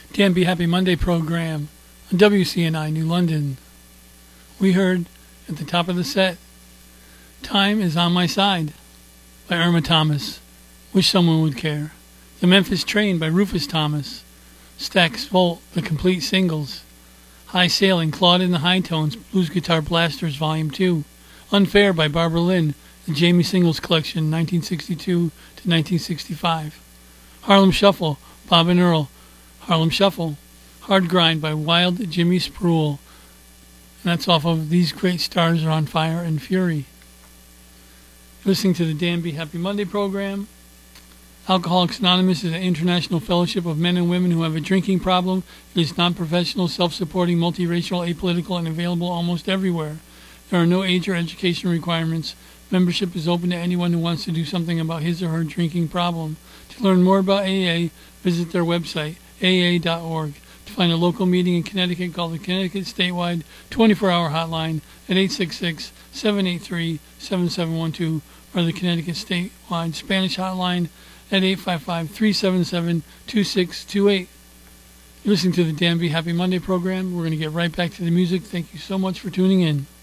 Dan Be Happy Monday program on WCNI New London. We heard at the top of the set, Time is on My Side by Irma Thomas. Wish Someone Would Care. The Memphis Train by Rufus Thomas. Stax Volt, the complete singles. High Sailing, Claude in the High Tones, Blues Guitar Blasters Volume 2. Unfair by Barbara Lynn, the Jamie Singles Collection, 1962 to 1965. Harlem Shuffle, Bob and Earl, Harlem Shuffle. Hard Grind by Wild Jimmy Spruill. And that's off of These Great Stars Are on Fire and Fury. Listening to the Dan Be Happy Monday program. Alcoholics Anonymous is an international fellowship of men and women who have a drinking problem. It is non-professional, self-supporting, multiracial, apolitical, and available almost everywhere. There are no age or education requirements. Membership is open to anyone who wants to do something about his or her drinking problem. To learn more about AA, visit their website, aa.org. To find a local meeting in Connecticut, call the Connecticut Statewide 24-hour hotline at 866-783-7712 or the Connecticut Statewide Spanish hotline at 855-377-2628. You're listening to the Dan Be Happy Monday program. We're going to get right back to the music. Thank you so much for tuning in.